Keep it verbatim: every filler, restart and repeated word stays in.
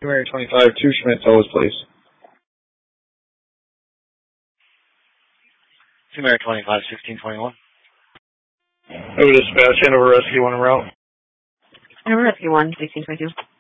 Mary twenty-five, two Schmidt, Ellis Place. Mary twenty-five, sixteen twenty-one. Over dispatch, and over rescue one en route. And over rescue one, sixteen twenty-two.